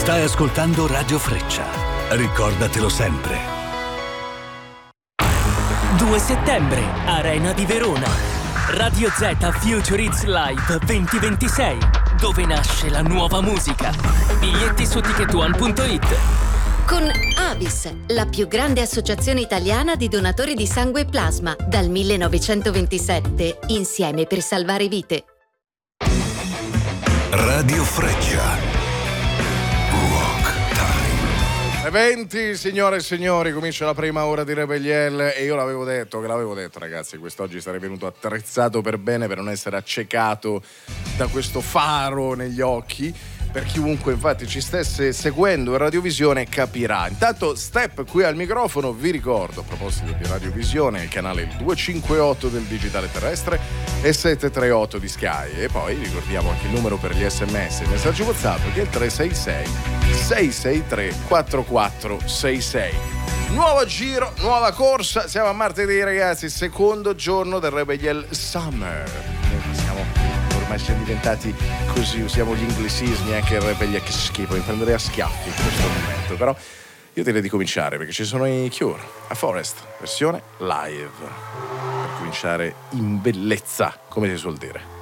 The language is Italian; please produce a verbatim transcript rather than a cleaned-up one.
Stai ascoltando Radio Freccia. Ricordatelo sempre. due settembre, Arena di Verona. Radio Z Future Hits Live duemilaventisei, dove nasce la nuova musica. Biglietti su ticket one punto it. Con Avis, la più grande associazione italiana di donatori di sangue e plasma, dal millenovecentoventisette, insieme per salvare vite. Radio Freccia. venti, signore e signori, comincia la prima ora di Rebelliel e io l'avevo detto, che l'avevo detto ragazzi, quest'oggi sarei venuto attrezzato per bene per non essere accecato da questo faro negli occhi. Per chiunque infatti ci stesse seguendo in radiovisione capirà. Intanto Step qui al microfono, vi ricordo a proposito di radiovisione il canale duecentocinquantotto del digitale terrestre e settecentotrentotto di Sky, e poi ricordiamo anche il numero per gli sms e messaggi WhatsApp che è il tre sei sei sei sei tre quattro quattro sei sei. Nuovo giro, nuova corsa, siamo a martedì ragazzi, secondo giorno del Rebelliel Summer. Noi siamo ormai siamo diventati così, usiamo gli inglesismi, anche il Rebelliel, che schifo, mi prenderei a schiaffi in questo momento, però io direi di cominciare perché ci sono i Cure, a Forest, versione live, per cominciare in bellezza, come si suol dire.